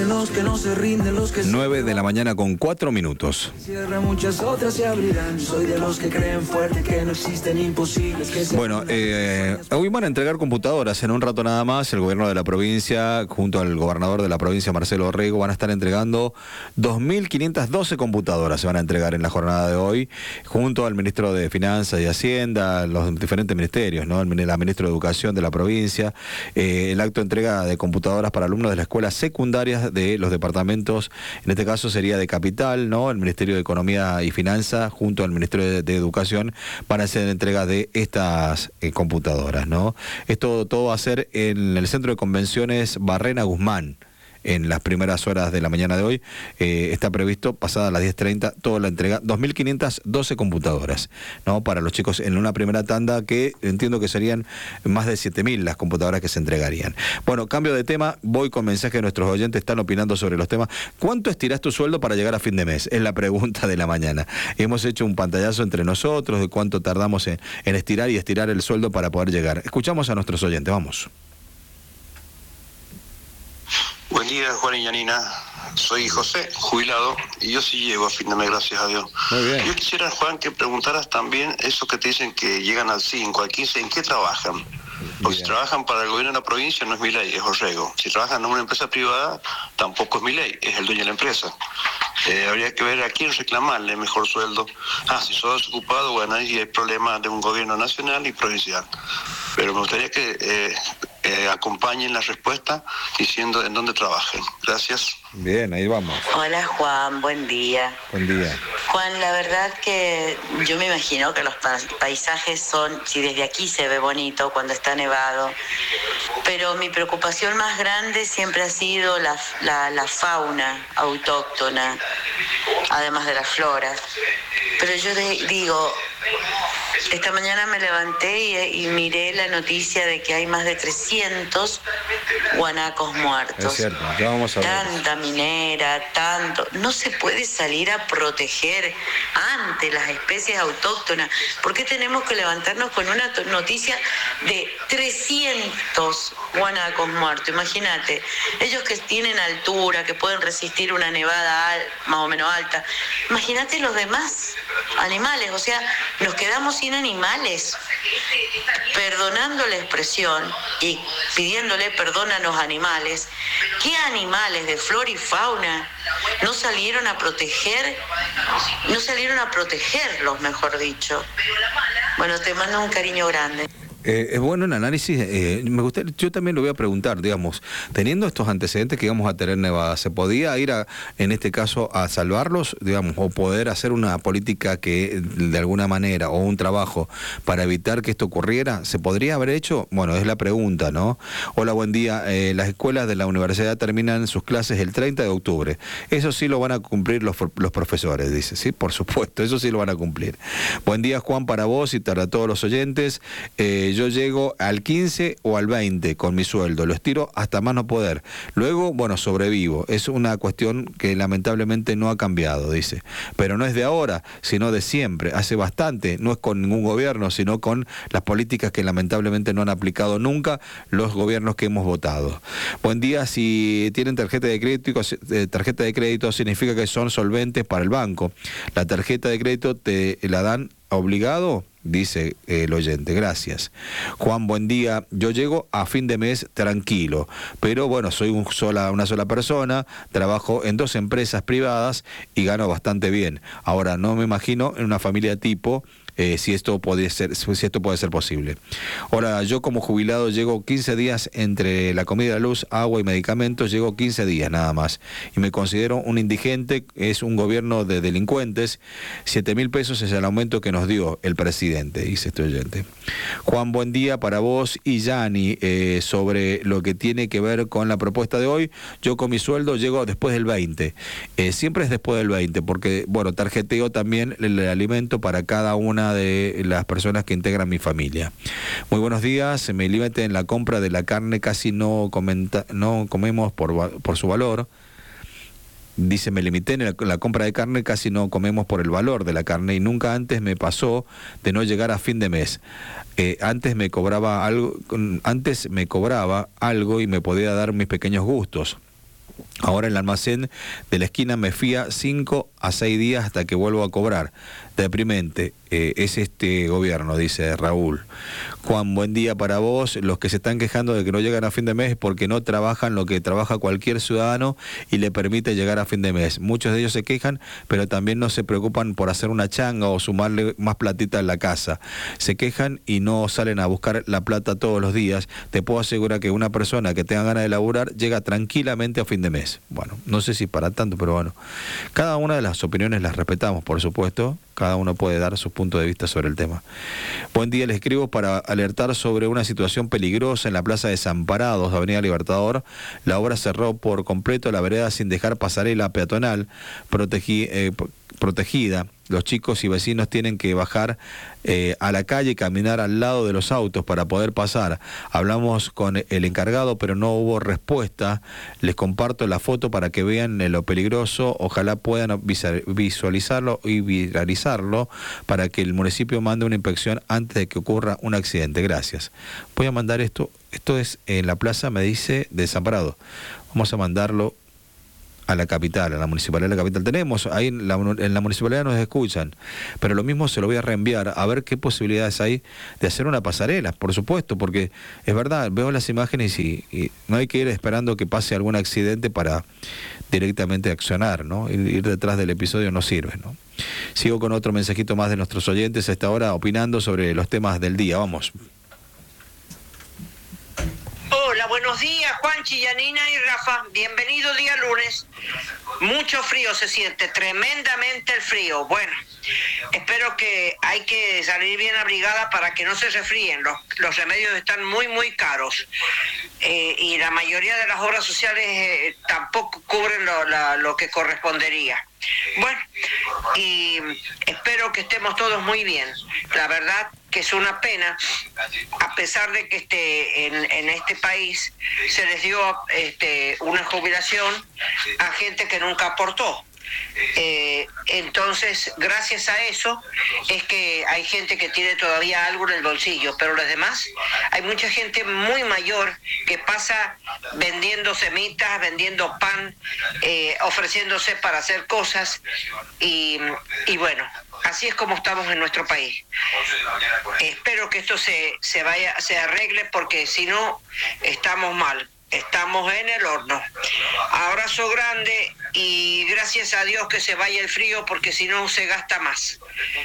los que no se rinden, los que 9 de la mañana con 4 minutos. Cierran, muchas otras se abrirán. Soy de los que creen fuerte que no existen imposibles. Bueno, hoy van a entregar computadoras en un rato nada más. El gobierno de la provincia, junto al gobernador de la provincia, Marcelo Orrego, van a estar entregando 2.512 computadoras. Se van a entregar en la jornada de hoy, junto al ministro de Finanzas y Hacienda, los diferentes ministerios, ¿no? La ministra de Educación de la provincia. El acto de entrega de computadoras para alumnos de las escuelas secundarias de los departamentos, en este caso sería de Capital, ¿no? El Ministerio de Economía y Finanzas, junto al Ministerio de Educación, van a hacer entrega de estas computadoras, ¿no? Esto todo va a ser en el Centro de Convenciones Barrena Guzmán. En las primeras horas de la mañana de hoy está previsto, pasada las 10:30, toda la entrega, 2.512 computadoras, ¿no? Para los chicos en una primera tanda que entiendo que serían más de 7.000 las computadoras que se entregarían. Bueno, cambio de tema, voy con mensajes de nuestros oyentes, están opinando sobre los temas. ¿Cuánto estirás tu sueldo para llegar a fin de mes? Es la pregunta de la mañana. Hemos hecho un pantallazo entre nosotros de cuánto tardamos en estirar el sueldo para poder llegar. Escuchamos a nuestros oyentes, vamos. Buen día, Juan y Yanina. Soy José, jubilado, y yo sí llego a fin de mes, gracias a Dios. Muy bien. Yo quisiera, Juan, que preguntaras también eso que te dicen que llegan al 5, al 15, ¿en qué trabajan? Porque si trabajan para el gobierno de la provincia no es mi ley, es Orrego. Si trabajan en una empresa privada, tampoco es mi ley, es el dueño de la empresa. Habría que ver a quién reclamarle mejor sueldo. Si sos desocupado, bueno, ahí hay problemas de un gobierno nacional y provincial. Pero me gustaría que acompañen la respuesta diciendo en dónde trabajen. Gracias. Bien, ahí vamos. Hola Juan, buen día. Buen día. Juan, la verdad que yo me imagino que los paisajes son, si desde aquí se ve bonito cuando está nevado, pero mi preocupación más grande siempre ha sido la fauna autóctona, además de la flora. Pero yo digo, esta mañana me levanté y miré la noticia de que hay más de 300 guanacos muertos. Es cierto, ya vamos a ver. Tanta minera, tanto. No se puede salir a proteger ante las especies autóctonas. ¿Por qué tenemos que levantarnos con una noticia de 300 guanacos muertos? Imagínate, ellos que tienen altura, que pueden resistir una nevada más o menos alta. Imagínate los demás animales, o sea, nos quedamos sin animales. Perdonando la expresión y pidiéndole perdón a los animales, ¿qué animales de flora y fauna no salieron a protegerlos, mejor dicho? Bueno, te mando un cariño grande. Es bueno el análisis. Me gustaría, yo también lo voy a preguntar, digamos, teniendo estos antecedentes que íbamos a tener Nevada, ¿se podía ir en este caso a salvarlos, digamos, o poder hacer una política que de alguna manera, o un trabajo para evitar que esto ocurriera? ¿Se podría haber hecho? Bueno, es la pregunta, ¿no? Hola, buen día. Las escuelas de la universidad terminan sus clases el 30 de octubre. Eso sí lo van a cumplir los profesores, dice. Sí, por supuesto, eso sí lo van a cumplir. Buen día, Juan, para vos y para todos los oyentes. Yo llego al 15 o al 20 con mi sueldo, lo estiro hasta más no poder. Luego, bueno, sobrevivo. Es una cuestión que lamentablemente no ha cambiado, dice. Pero no es de ahora, sino de siempre. Hace bastante, no es con ningún gobierno, sino con las políticas que lamentablemente no han aplicado nunca los gobiernos que hemos votado. Buen día, si tienen tarjeta de crédito significa que son solventes para el banco. La tarjeta de crédito te la dan obligado, dice el oyente. Gracias. Juan, buen día. Yo llego a fin de mes tranquilo, pero bueno, soy una sola persona, trabajo en 2 empresas privadas y gano bastante bien. Ahora, no me imagino en una familia tipo si esto puede ser posible. Ahora, yo como jubilado llego 15 días entre la comida, la luz, agua y medicamentos, llego 15 días nada más. Y me considero un indigente, es un gobierno de delincuentes. 7.000 pesos es el aumento que nos dio el presidente, dice este oyente. Juan, buen día para vos y Yani. Sobre lo que tiene que ver con la propuesta de hoy, yo con mi sueldo llego después del 20. Siempre es después del 20, porque, bueno, tarjeteo también el alimento para cada una de las personas que integran mi familia. Muy buenos días. Me limité en la compra de la carne, casi no comemos por su valor. Dice, me limité en la compra de carne, casi no comemos por el valor de la carne y nunca antes me pasó de no llegar a fin de mes. Antes me cobraba algo y me podía dar mis pequeños gustos. Ahora en el almacén de la esquina me fía 5 a 6 días hasta que vuelvo a cobrar. Deprimente es este gobierno, dice Raúl. Juan, buen día para vos. Los que se están quejando de que no llegan a fin de mes es porque no trabajan lo que trabaja cualquier ciudadano y le permite llegar a fin de mes. Muchos de ellos se quejan, pero también no se preocupan por hacer una changa o sumarle más platita en la casa. Se quejan y no salen a buscar la plata todos los días. Te puedo asegurar que una persona que tenga ganas de laburar llega tranquilamente a fin de mes. Bueno, no sé si para tanto, pero bueno. Cada una de las opiniones las respetamos, por supuesto. Cada uno puede dar su punto de vista sobre el tema. Buen día, les escribo para alertar sobre una situación peligrosa en la Plaza Desamparados, Avenida Libertador. La obra cerró por completo la vereda sin dejar pasarela peatonal protegida. Los chicos y vecinos tienen que bajar a la calle y caminar al lado de los autos para poder pasar. Hablamos con el encargado, pero no hubo respuesta. Les comparto la foto para que vean lo peligroso. Ojalá puedan visualizarlo y viralizarlo para que el municipio mande una inspección antes de que ocurra un accidente. Gracias. Voy a mandar esto. Esto es en la plaza, me dice, de Desamparado. Vamos a mandarlo a la capital, a la municipalidad de la capital. Tenemos, ahí en la municipalidad nos escuchan, pero lo mismo se lo voy a reenviar a ver qué posibilidades hay de hacer una pasarela, por supuesto, porque es verdad, veo las imágenes y no hay que ir esperando que pase algún accidente para directamente accionar, ¿no? Ir detrás del episodio no sirve, ¿no? Sigo con otro mensajito más de nuestros oyentes a esta hora opinando sobre los temas del día. Vamos. Hola, buenos días, Juanchi, Yanina y Rafa. Bienvenido día lunes. Mucho frío se siente, tremendamente el frío. Bueno, espero que hay que salir bien abrigada para que no se resfríen. Los remedios están muy, muy caros. Y la mayoría de las obras sociales tampoco cubren lo que correspondería. Bueno, y espero que estemos todos muy bien. La verdad que es una pena, a pesar de que en este país se les dio una jubilación a gente que nunca aportó. Entonces, gracias a eso es que hay gente que tiene todavía algo en el bolsillo, pero los demás, hay mucha gente muy mayor que pasa vendiendo semitas, vendiendo pan, ofreciéndose para hacer cosas y bueno, así es como estamos en nuestro país. Espero que esto se arregle, porque si no, estamos mal. Estamos en el horno. Abrazo grande y gracias a Dios que se vaya el frío, porque si no se gasta más.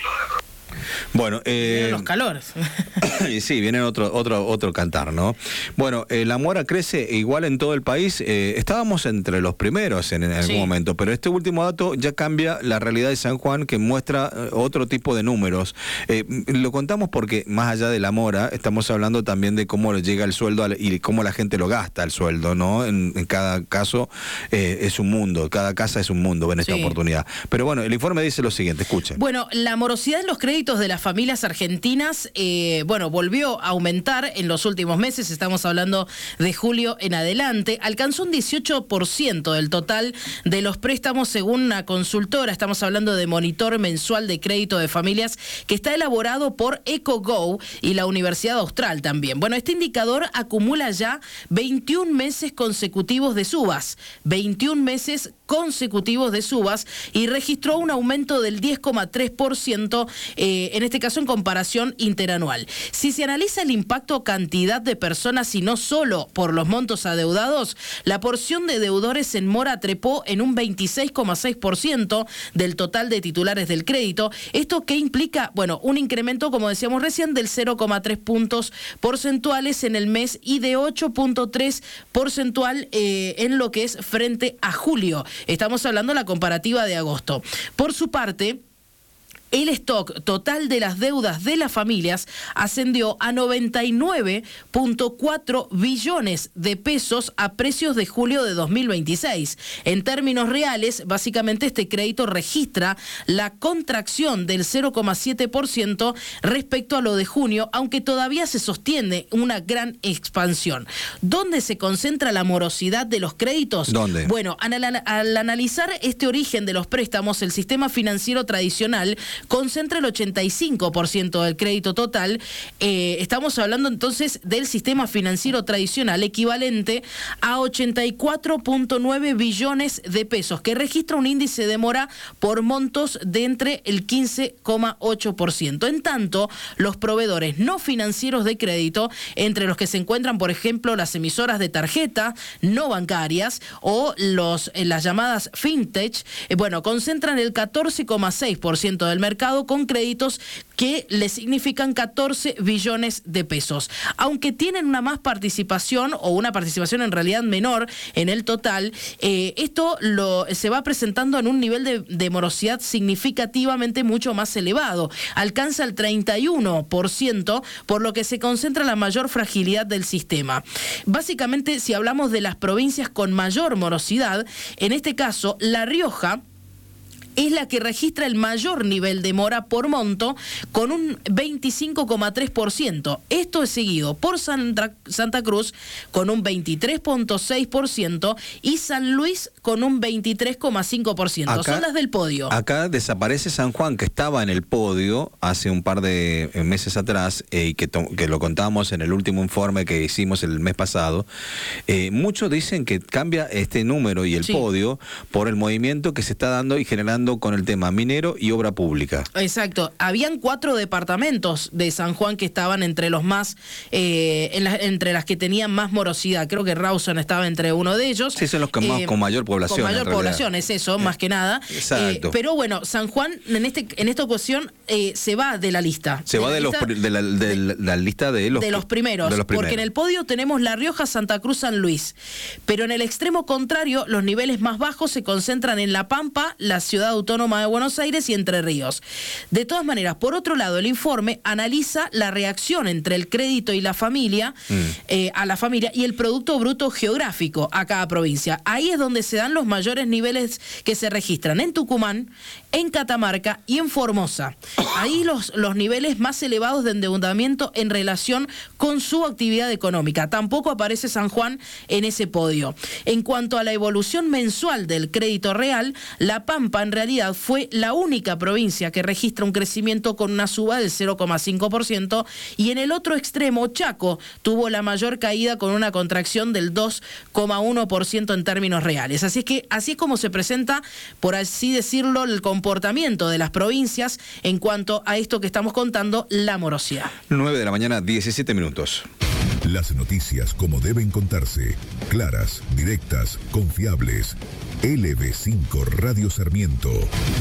Bueno, vienen los calores. Sí, viene otro cantar, ¿no? Bueno, la mora crece igual en todo el país. Estábamos entre los primeros en algún momento, pero este último dato ya cambia la realidad de San Juan, que muestra otro tipo de números. Lo contamos porque más allá de la mora, estamos hablando también de cómo le llega el sueldo y cómo la gente lo gasta el sueldo, ¿no? En cada caso es un mundo, cada casa es un mundo en esta oportunidad. Pero bueno, el informe dice lo siguiente, escuchen. Bueno, la morosidad en los créditos de las familias argentinas, volvió a aumentar en los últimos meses. Estamos hablando de julio en adelante. Alcanzó un 18% del total de los préstamos según una consultora. Estamos hablando de Monitor Mensual de Crédito de Familias, que está elaborado por EcoGo y la Universidad Austral también. Bueno, este indicador acumula ya 21 meses consecutivos de subas. 21 meses consecutivos de subas, y registró un aumento del 10,3%, en este caso en comparación interanual. Si se analiza el impacto cantidad de personas y no solo por los montos adeudados, la porción de deudores en mora trepó en un 26,6% del total de titulares del crédito. ¿Esto qué implica? Bueno, un incremento, como decíamos recién, del 0,3 puntos porcentuales en el mes y de 8,3 porcentual en lo que es frente a julio. Estamos hablando de la comparativa de agosto. Por su parte, el stock total de las deudas de las familias ascendió a 99,4 billones de pesos a precios de julio de 2026. En términos reales, básicamente este crédito registra la contracción del 0,7% respecto a lo de junio, aunque todavía se sostiene una gran expansión. ¿Dónde se concentra la morosidad de los créditos? ¿Dónde? Bueno, al analizar este origen de los préstamos, el sistema financiero tradicional concentra el 85% del crédito total. Estamos hablando entonces del sistema financiero tradicional, equivalente a 84.9 billones de pesos, que registra un índice de mora por montos de entre el 15,8%. En tanto, los proveedores no financieros de crédito, entre los que se encuentran, por ejemplo, las emisoras de tarjeta no bancarias o las llamadas fintech, concentran el 14,6% del mercado, con créditos que le significan 14 billones de pesos. Aunque tienen una más participación, o una participación en realidad menor en el total, esto se va presentando en un nivel de morosidad significativamente mucho más elevado. Alcanza el 31%, por lo que se concentra la mayor fragilidad del sistema. Básicamente, si hablamos de las provincias con mayor morosidad, en este caso, La Rioja es la que registra el mayor nivel de mora por monto, con un 25,3%. Esto es seguido por Santa Cruz con un 23,6% y San Luis con un 23,5%. Son las del podio. Acá desaparece San Juan, que estaba en el podio hace un par de meses atrás, y que lo contamos en el último informe que hicimos el mes pasado. Muchos dicen que cambia este número y el podio por el movimiento que se está dando y generando con el tema minero y obra pública. Exacto. Habían 4 departamentos de San Juan que estaban entre los más, entre las que tenían más morosidad. Creo que Rawson estaba entre uno de ellos. Sí, son los que más, con mayor población. Con mayor población, es eso, más que nada. Exacto. Pero bueno, San Juan en esta ocasión se va de la lista. Se va de la lista de los primeros. Porque en el podio tenemos La Rioja, Santa Cruz, San Luis. Pero en el extremo contrario, los niveles más bajos se concentran en La Pampa, la ciudad autónoma de Buenos Aires y Entre Ríos. De todas maneras, por otro lado, el informe analiza la reacción entre el crédito y la familia, a la familia, y el Producto Bruto Geográfico a cada provincia. Ahí es donde se dan los mayores niveles que se registran en Tucumán, en Catamarca y en Formosa. Ahí los niveles más elevados de endeudamiento en relación con su actividad económica. Tampoco aparece San Juan en ese podio. En cuanto a la evolución mensual del crédito real, La Pampa en realidad fue la única provincia que registra un crecimiento con una suba del 0,5%, y en el otro extremo, Chaco tuvo la mayor caída con una contracción del 2,1% en términos reales. Así es como se presenta, por así decirlo, el comportamiento de las provincias en cuanto a esto que estamos contando, la morosidad. 9 de la mañana, 17 minutos. Las noticias como deben contarse, claras, directas, confiables. LB5 Radio Sarmiento.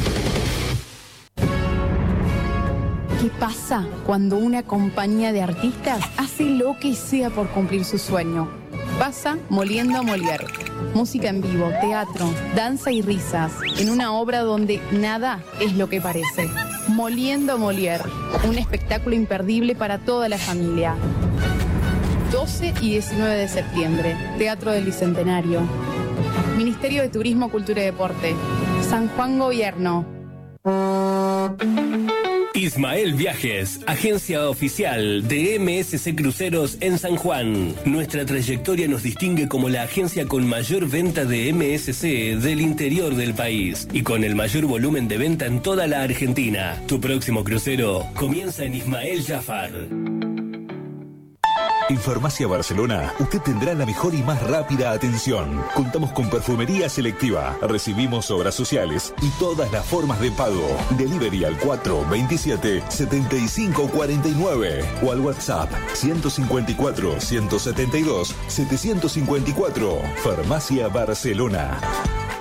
¿Qué pasa cuando una compañía de artistas hace lo que sea por cumplir su sueño? Pasa Moliendo a Molière. Música en vivo, teatro, danza y risas, en una obra donde nada es lo que parece. Moliendo a Molière, un espectáculo imperdible para toda la familia. 12 y 19 de septiembre, Teatro del Bicentenario. Ministerio de Turismo, Cultura y Deporte. San Juan Gobierno. Ismael Viajes, agencia oficial de MSC Cruceros en San Juan. Nuestra trayectoria nos distingue como la agencia con mayor venta de MSC del interior del país y con el mayor volumen de venta en toda la Argentina. Tu próximo crucero comienza en Ismael Jafar. En Farmacia Barcelona, usted tendrá la mejor y más rápida atención. Contamos con perfumería selectiva, recibimos obras sociales y todas las formas de pago. Delivery al 427-7549 o al WhatsApp 154-172-754. Farmacia Barcelona.